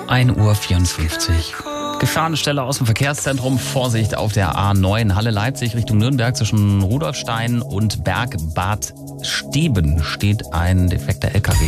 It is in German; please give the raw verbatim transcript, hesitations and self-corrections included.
ein Uhr vierundfünfzig. Gefahrenstelle aus dem Verkehrszentrum. Vorsicht auf der A neun Halle Leipzig Richtung Nürnberg zwischen Rudolfstein und Bergbad Steben steht ein defekter L K W.